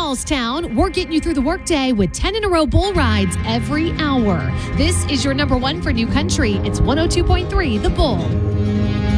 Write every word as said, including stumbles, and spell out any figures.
Charlestown. We're getting you through the workday with ten in a row bull rides every hour. This is your number one for New Country. It's one oh two point three The Bull.